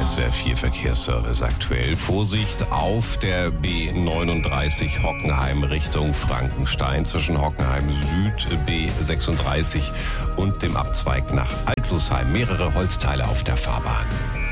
SWR 4 Verkehrsservice aktuell. Vorsicht auf der B39 Hockenheim Richtung Frankenstein zwischen Hockenheim Süd, B36 und dem Abzweig nach Altlusheim. Mehrere Holzteile auf der Fahrbahn.